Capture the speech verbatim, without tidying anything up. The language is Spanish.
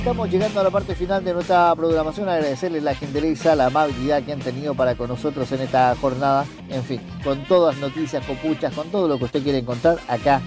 Estamos llegando a la parte final de nuestra programación. Agradecerles la gentileza, la amabilidad que han tenido para con nosotros en esta jornada. En fin, con todas noticias, copuchas, con todo lo que usted quiere encontrar acá